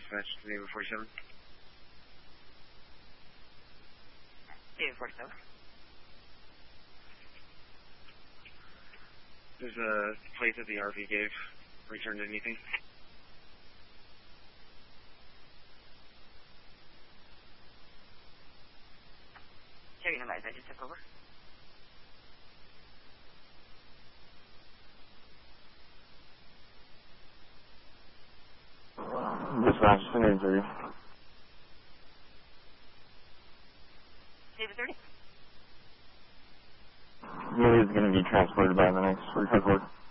dispatch to Neighbor 47. Neighbor 47. There's a plate that the RV gave. Returned anything? Checking the lights, I just took over. Dispatch to Neighbor 30. Neighbor 30? He is going to be transported by the next recovery.